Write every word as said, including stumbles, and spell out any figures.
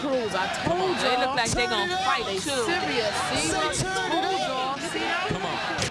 Cruz. I told y'all. They look like they gonna fight They too. serious. See what I told y'all. See? Come on.